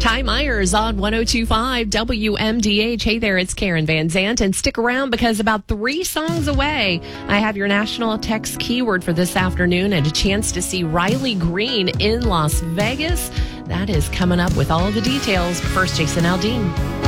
Ty Myers on 102.5 WMDH. Hey there, it's Karen Van Zant. And stick around because about 3 songs away, I have your national text keyword for this afternoon and a chance to see Riley Green in Las Vegas. That is coming up with all the details. First, Jason Aldean.